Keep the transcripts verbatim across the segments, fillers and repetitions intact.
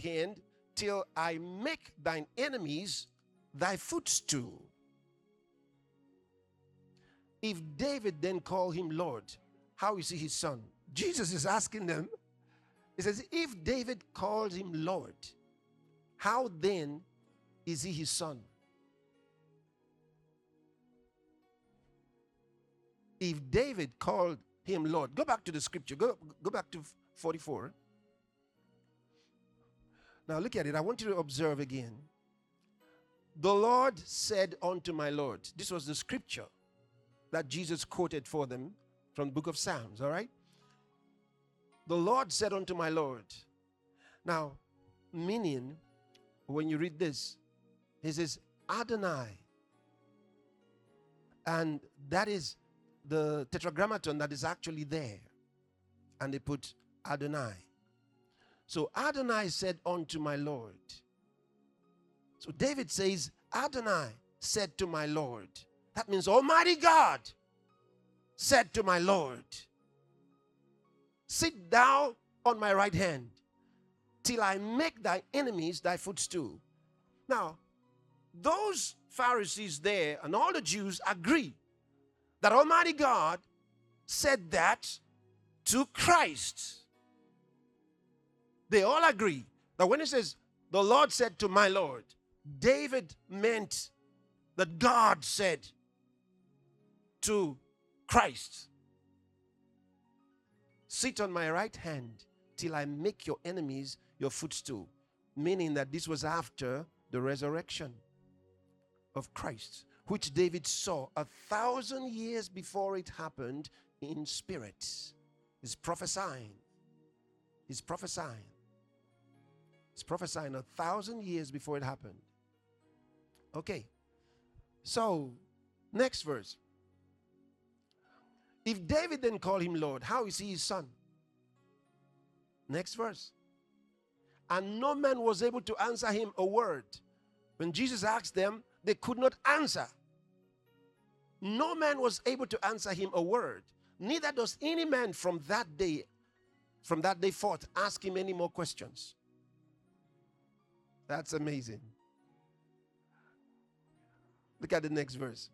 hand till I make thine enemies thy footstool. If David then called him Lord, how is he his son? Jesus is asking them. He says, if David called him Lord, how then is he his son? If David called him Lord, go back to the scripture. Go, go back to forty-four. Now look at it. I want you to observe again. The Lord said unto my Lord. This was the scripture that Jesus quoted for them from the book of Psalms, all right? The Lord said unto my Lord. Now, meaning, when you read this, he says, Adonai. And that is the tetragrammaton that is actually there. And they put Adonai. So Adonai said unto my Lord. So David says, Adonai said to my Lord. That means Almighty God said to my Lord, sit thou on my right hand till I make thy enemies thy footstool. Now, those Pharisees there and all the Jews agree that Almighty God said that to Christ. They all agree that when it says, the Lord said to my Lord, David meant that God said to Christ, sit on my right hand till I make your enemies your footstool. Meaning that this was after the resurrection of Christ, which David saw a thousand years before it happened in spirit. He's prophesying. He's prophesying. He's prophesying a thousand years before it happened. Okay. So, next verse. If David then called him Lord, how is he his son? Next verse. And no man was able to answer him a word. When Jesus asked them, they could not answer. No man was able to answer him a word. Neither does any man from that day, from that day forth, ask him any more questions. That's amazing. Look at the next verse.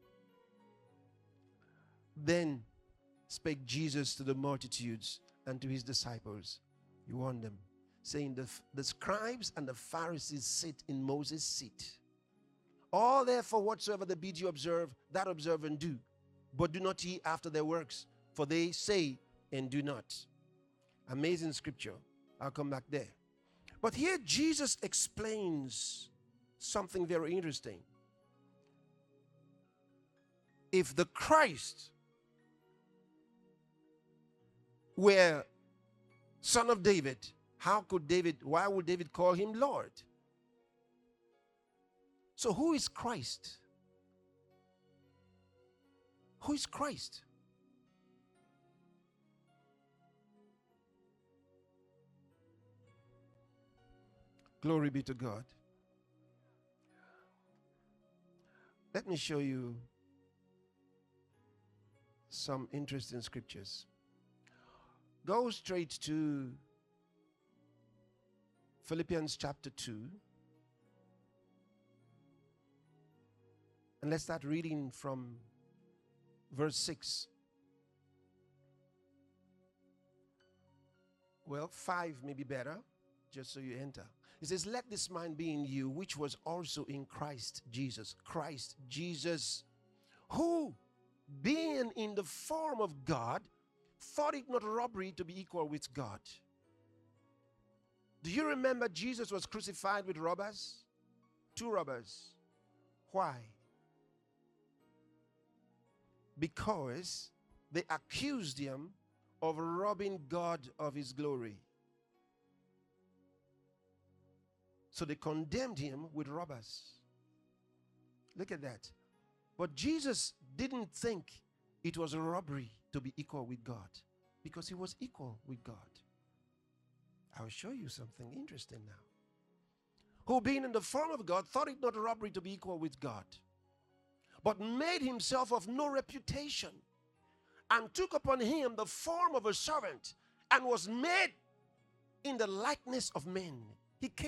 Then spake Jesus to the multitudes and to his disciples. He warned them, saying, the, the scribes and the Pharisees sit in Moses' seat. All therefore whatsoever the bid you observe, that observe and do. But do not ye after their works, for they say and do not. Amazing scripture. I'll come back there. But here Jesus explains something very interesting. If the Christ were son of David, how could David, why would David call him Lord? So who is Christ? Who is Christ? Glory be to God. Let me show you some interesting scriptures. Go straight to Philippians chapter two. And let's start reading from verse six. Well, five may be better, just so you enter. It says, let this mind be in you, which was also in Christ Jesus. Christ Jesus, who, being in the form of God, thought it not robbery to be equal with God. Do you remember Jesus was crucified with robbers? Two robbers. Why? Because they accused him of robbing God of his glory. So they condemned him with robbers. Look at that. But Jesus didn't think it was a robbery to be equal with God, because he was equal with God. I'll show you something interesting now. Who being in the form of God thought it not a robbery to be equal with God, but made himself of no reputation, and took upon him the form of a servant, and was made in the likeness of men. He came